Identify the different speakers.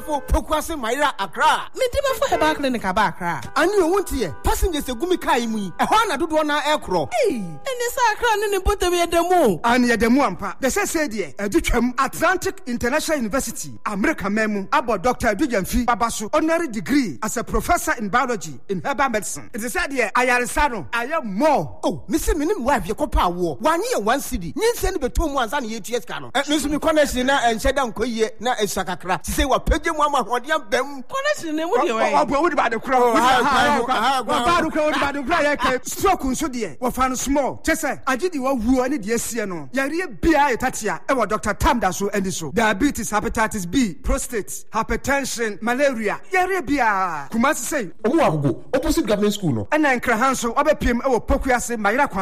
Speaker 1: for Pokwase Maira Accra.
Speaker 2: Me di me for Herbal Clinic aba Accra.
Speaker 1: Ani o wonti e passengers egumi kai mu yi. Ehwa na dodo na ekro.
Speaker 2: Eni sa Accra ne botem ye demo.
Speaker 3: Ani ye demo ampa. De say de edutwam Atlantic International University, America memu, abo Dr. Edujamfi Babaso, honorary degree as a professor in biology in herbal medicine. It is said here, ayaresa no, aye more.
Speaker 1: Oh, me say me nim wife ye kopa wo. One year one city. Nyense ni beto mu ansa na ye tues ka no. Me so me connection na enhyeda nkoyie na esakakra. Ti say wa pagye mu amahode ambam.
Speaker 2: Connection ne mu de we.
Speaker 3: Obo wo di ba de kra. Wa ba do kra wo di ba de kra ye ka stroke nso de. Wo fa no small. Chese, agidi wo wu ani de asie no. Yare bia etatia e wo Dr. Tamda so andi so. Diabetes, hepatitis B, prostate, hypertension, malaria. Yare bia. Kumasi say,
Speaker 1: Owo agogo opposite government school no.
Speaker 3: Ana nkra hanso obepiem e wo Pokuase Maira